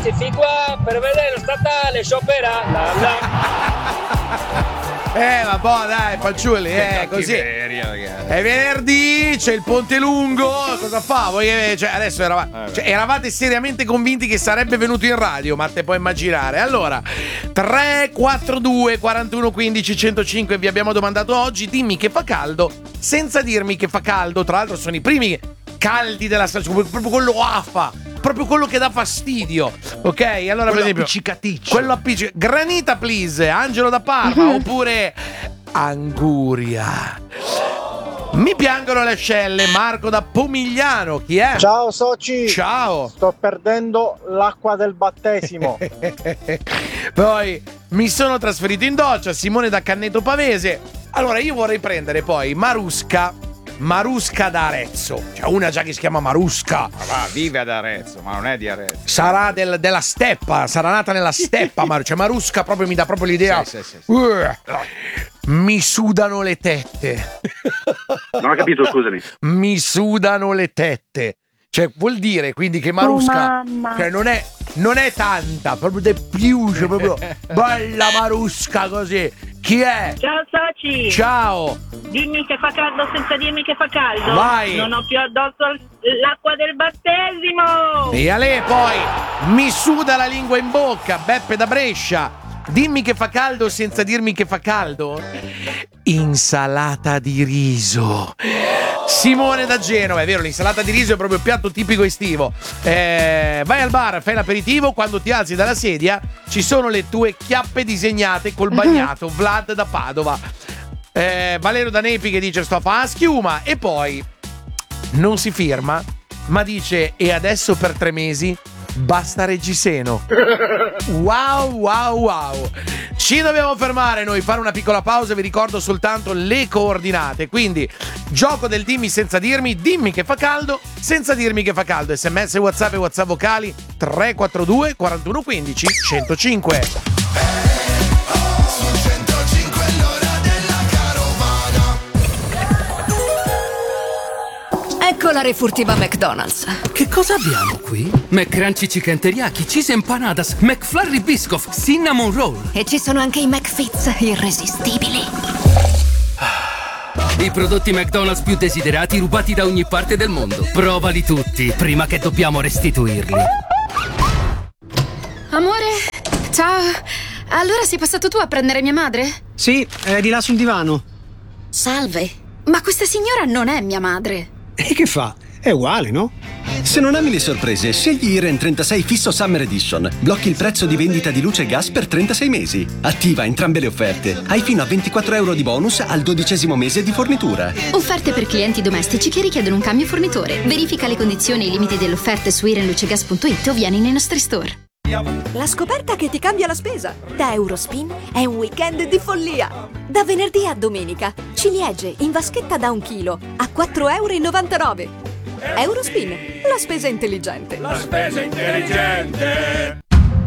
si fin qua per vedere lo statale sciopera. Ma boh, dai, fanciulli, così. È venerdì, c'è il ponte lungo. Cosa fa? Voi, adesso eravate seriamente convinti che sarebbe venuto in radio, ma te puoi immaginare. Allora, 342 41 15 105 vi abbiamo domandato oggi, dimmi che fa caldo senza dirmi che fa caldo. Tra l'altro sono i primi caldi della stagione, proprio quello affa, proprio quello che dà fastidio, ok? Allora, per esempio, quello Granita please, Angelo da Parma, oppure Anguria. Mi piangono le ascelle, Marco da Pomigliano. Chi è? Ciao soci. Ciao. Sto perdendo l'acqua del battesimo. Poi mi sono trasferito in doccia, Simone da Canneto Pavese. Allora io vorrei prendere poi Marusca da Arezzo. C'è una già che si chiama Marusca. Ma va, vive ad Arezzo, ma non è di Arezzo. Sarà della steppa, sarà nata nella steppa. Cioè Marusca proprio mi dà proprio l'idea. Sì. Mi sudano le tette. Non ho capito, scusami. Mi sudano le tette. Cioè vuol dire quindi che Marusca cioè non è tanta, proprio del più, cioè proprio bella Marusca così. Chi è? Ciao soci. Ciao. Dimmi che fa caldo senza dirmi che fa caldo. Vai. Non ho più addosso l'acqua del battesimo. E a lei poi mi suda la lingua in bocca, Beppe da Brescia. Dimmi che fa caldo senza dirmi che fa caldo. Insalata di riso. Simone da Genova, è vero, l'insalata di riso è proprio il piatto tipico estivo. Vai al bar, fai l'aperitivo, quando ti alzi dalla sedia ci sono le tue chiappe disegnate col bagnato. Vlad da Padova. Valerio da Nepi che dice sto a fare schiuma. E poi non si firma, ma dice e adesso per 3 mesi basta Reggiseno. Wow. Ci dobbiamo fermare noi, fare una piccola pausa. Vi ricordo soltanto le coordinate. Quindi gioco del dimmi senza dirmi. Dimmi che fa caldo senza dirmi che fa caldo. SMS, WhatsApp e WhatsApp vocali 342 41 15 105. Ecco la refurtiva McDonald's. Che cosa abbiamo qui? McCrunchy Chicken Teriyaki, Cheese Empanadas, McFlurry Biscoff, Cinnamon Roll. E ci sono anche i McFits irresistibili. I prodotti McDonald's più desiderati rubati da ogni parte del mondo. Provali tutti prima che dobbiamo restituirli. Amore, ciao. Allora sei passato tu a prendere mia madre? Sì, è di là sul divano. Salve, ma questa signora non è mia madre. E che fa? È uguale, no? Se non ami le sorprese, scegli Iren 36 Fisso Summer Edition. Blocchi il prezzo di vendita di luce e gas per 36 mesi. Attiva entrambe le offerte. Hai fino a 24 euro di bonus al 12° mese di fornitura. Offerte per clienti domestici che richiedono un cambio fornitore. Verifica le condizioni e i limiti delle offerte su irenlucegas.it o vieni nei nostri store. La scoperta che ti cambia la spesa. Da Eurospin è un weekend di follia. Da venerdì a domenica, ciliegie in vaschetta da 1 chilo a 4,99 euro. Eurospin, la spesa intelligente. La spesa intelligente.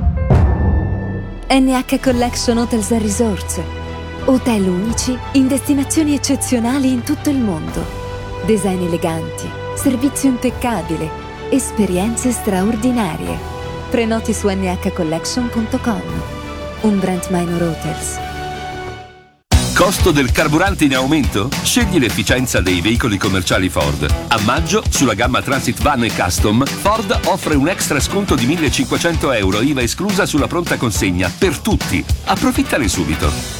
NH Collection Hotels & Resorts. Hotel unici in destinazioni eccezionali in tutto il mondo. Design eleganti, servizio impeccabile, esperienze straordinarie. Prenoti su nhcollection.com. Un brand Minor Hotels. Costo del carburante in aumento? Scegli l'efficienza dei veicoli commerciali Ford. A maggio, sulla gamma Transit Van e Custom, Ford offre un extra sconto di 1.500 euro, IVA esclusa sulla pronta consegna, per tutti. Approfittane subito.